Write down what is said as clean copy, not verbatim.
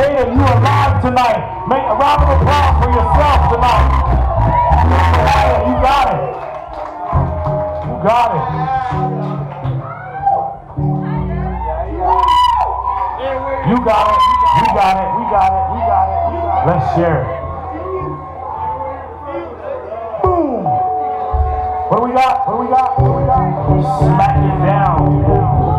Jada, you alive tonight. Make a round of applause for yourself tonight. You got it. You got it. You got it. You got it. We got it. We got it. Let's share it. Boom. What do we got? What do we got? What do we got? Smack it down.